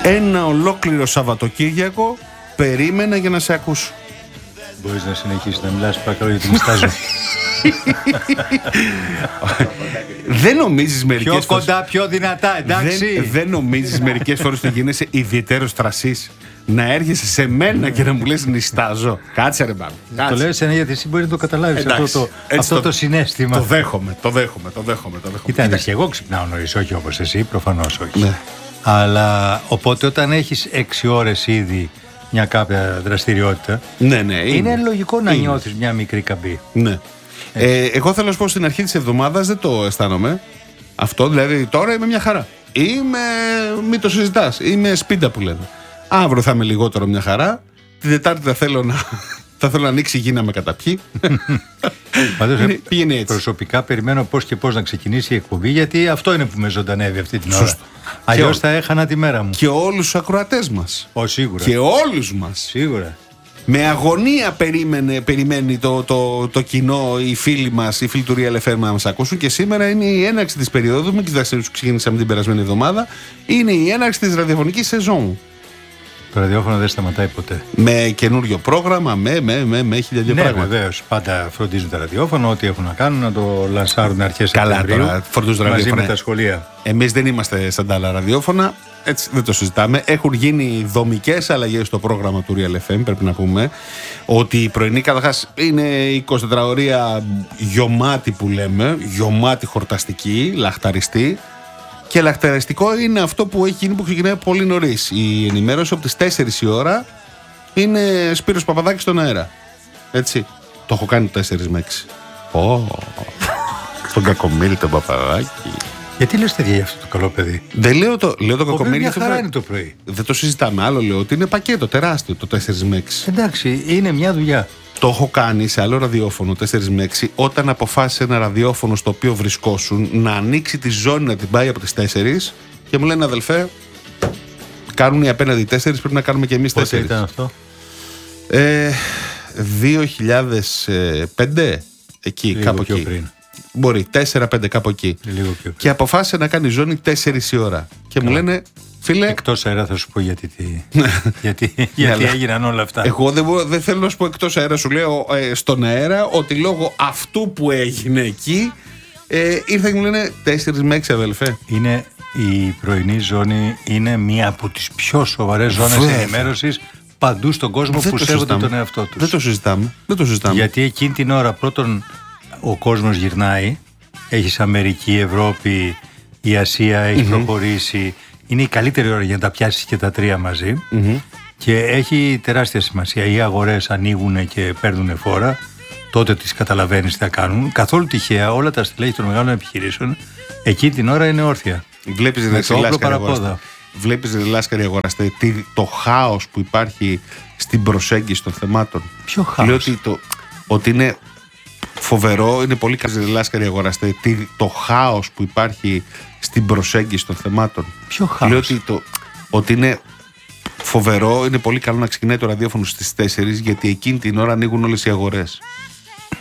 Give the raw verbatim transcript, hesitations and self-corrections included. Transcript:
Ένα ολόκληρο Σαββατοκύριακο περίμενα για να σε ακούσω. Μπορείς να συνεχίσεις να μιλάς παρακαλώ γιατί μιστάζω. Δεν νομίζεις μερικές πιο φορές... κοντά, πιο δυνατά, εντάξει. Δεν, δεν νομίζεις μερικές φορές ότι γίνεσαι ιδιαίτερος τρασής, να έρχεσαι σε μένα και να μου λες νιστάζω. Κάτσε ρε μπαμ. Το λέω εσένα γιατί εσύ μπορεί να το καταλάβεις. Εντάξει, αυτό, το, αυτό το, το συναίσθημα. Το δέχομαι, το δέχομαι, το δέχομαι. Το δέχομαι. Κοιτάξτε, και εγώ ξυπνάω νωρίς, όχι όπως εσύ, προφανώς όχι. Ναι. Αλλά οπότε όταν έχεις έξι ώρες ήδη μια κάποια δραστηριότητα, ναι, ναι, είναι, είναι λογικό να είναι. νιώθεις μια μικρή καμπή. Ναι. Ε, εγώ θέλω να σου πω στην αρχή της εβδομάδας δεν το αισθάνομαι. Αυτό δηλαδή τώρα είμαι μια χαρά. Είμαι, μην το συζητάς, είμαι σπίτα που λένε. Αύριο θα είμαι λιγότερο μια χαρά. Την Τετάρτη θα θέλω να, θα θέλω να ανοίξει η γη να με καταπιεί. Πάντως, είναι, πήγαινε έτσι. Προσωπικά περιμένω πώς και πώς να ξεκινήσει η εκπομπή, γιατί αυτό είναι που με ζωντανεύει αυτή την ώρα. Αλλιώς θα έχανα τη μέρα μου. Και όλους τους ακροατές μας. Ω, σίγουρα. Και όλους μας. Σίγουρα. Με αγωνία περίμενε, περιμένει το, το, το κοινό, οι φίλοι μας, οι φίλοι του Real εφ εμ να μας ακούσουν. Και σήμερα είναι η έναρξη της περίοδου, με τις δραστηριότητες που ξεκίνησαμε την περασμένη εβδομάδα. Είναι η έναρξη της ραδιοφωνικής σεζόν. Το ραδιόφωνο δεν σταματάει ποτέ. Με καινούριο πρόγραμμα, με, με, με, με χιλιάδες ναι, πράγματα. Ναι, βεβαίως. Πάντα φροντίζουν τα ραδιόφωνο, ό,τι έχουν να κάνουν, να το λανσάρουν αρχές Σεπτεμβρίου. Καλά, τώρα μαζί με τα σχολεία. Εμείς δεν είμαστε σαν τα άλλα ραδιόφωνα, έτσι δεν το συζητάμε. Έχουν γίνει δομικές αλλαγές στο πρόγραμμα του Real εφ εμ, πρέπει να πούμε. Ότι η πρωινή καταρχάς είναι εικοσιτετράωρια γιωμάτη που λέμε, γιωμάτη χορταστική, λαχταριστή. Και λαχταριστικό είναι αυτό που έχει γίνει που ξεκινάει πολύ νωρίς. Η ενημέρωση από τις τέσσερις η ώρα είναι Σπύρος Παπαδάκης στον αέρα. Έτσι. Το έχω κάνει τέσσερις με έξι. Πω. Στον Κακομοίρη τον Παπαδάκη. Γιατί λες τέτοια για αυτό το καλό παιδί? Δεν λέω το, λέω το Κακομοίρη. Μια χαρά είναι το πρωί. Δεν το συζητάμε. Άλλο λέω ότι είναι πακέτο τεράστιο το τέσσερις με έξι. Εντάξει, είναι μια δουλειά. Το έχω κάνει σε άλλο ραδιόφωνο τέσσερις με έξι όταν αποφάσισε ένα ραδιόφωνο στο οποίο βρισκόσουν να ανοίξει τη ζώνη να την πάει από τις τέσσερις και μου λένε αδελφέ, κάνουν οι απέναντι τέσσερις, πρέπει να κάνουμε και εμείς τέσσερις. Πότε ήταν αυτό? Ε, δύο χιλιάδες πέντε εκεί, λίγο κάπου πιο εκεί. Πριν. Μπορεί, τέσσερα πέντε κάπου εκεί. Λίγο πιο και αποφάσισε να κάνει ζώνη τέσσερις η ώρα. Και καλά. Μου λένε, φίλε. Εκτός αέρα θα σου πω γιατί, γιατί, γιατί έγιναν όλα αυτά. Εγώ δεν, δεν θέλω να σου πω εκτός αέρα, σου λέω ε, στον αέρα ότι λόγω αυτού που έγινε εκεί ε, ήρθαν και μου λένε τέσσερις με έξι αδελφέ. Είναι η πρωινή ζώνη, είναι μία από τις πιο σοβαρές ζώνες ενημέρωσης παντού στον κόσμο δεν που σέβονται συζητάμε. Τον εαυτό τους. Δεν το συζητάμε. Δεν το συζητάμε. Γιατί εκείνη την ώρα πρώτον ο κόσμος γυρνάει, έχεις Αμερική, Ευρώπη, η Ασία έχει mm-hmm. προχωρήσει, είναι η καλύτερη ώρα για να τα πιάσεις και τα τρία μαζί mm-hmm. και έχει τεράστια σημασία. Οι αγορές ανοίγουν και παίρνουν φόρα, τότε τις καταλαβαίνεις τι θα κάνουν. Καθόλου τυχαία όλα τα στελέχη των μεγάλων επιχειρήσεων εκείνη την ώρα είναι όρθια. Βλέπεις με το όπλο παραπόδα. Βλέπεις λάσκαροι αγοραστέ το χάος που υπάρχει στην προσέγγιση των θεμάτων. Ποιο χάος? Λέω ότι, το, ότι είναι φοβερό, είναι πολύ καλή λάσκαροι αγοραστέ το χάος που υπάρχει στην προσέγγιση των θεμάτων. Ποιο χάος? Λέω ότι, το, ότι είναι φοβερό, είναι πολύ καλό να ξεκινάει το ραδιόφωνο στις τέσσερις γιατί εκείνη την ώρα ανοίγουν όλες οι αγορές.